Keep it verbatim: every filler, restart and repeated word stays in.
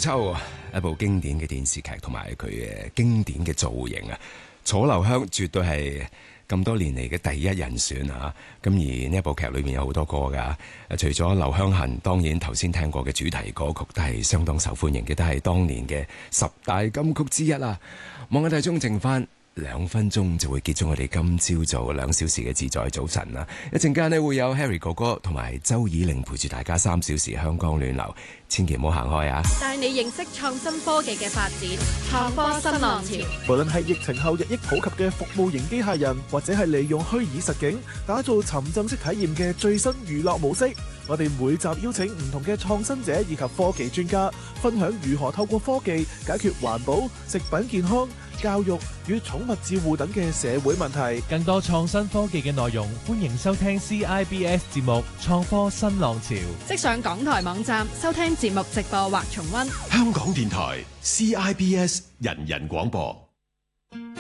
秋》一部經典嘅電視劇，同埋佢嘅經典嘅造型啊，楚留香絕對係咁多年嚟嘅第一人選啊！咁而呢一部劇裏面有好多歌噶，除咗《留香痕》，當然頭先聽過嘅主題歌曲都係相當受歡迎嘅，都係當年嘅十大金曲之一啦。望下睇鐘，剩翻兩分鐘就會結束我哋今朝早兩小時嘅自在早晨啦！一陣間呢會有 Harry 哥哥同埋周以玲陪住大家三小時香港暖流，千祈唔好行開啊！ 帶你認識創新科技嘅發展，創科新浪潮。 無論係疫情後日益普及嘅服務型機械人，或者係利用虛擬實境打造沉浸式體驗嘅最新娛樂模式，我哋每集邀請唔同嘅創新者以及科技專家，分享如何透過科技解決環保、食品健康、教育與寵物照護等嘅社會問題。 更多創新科技嘅內容，歡迎收聽 C I B S 節目《創科新浪潮》。 即上港台網站收聽節目直播或重溫。 香港電台 C I B S 人人廣播。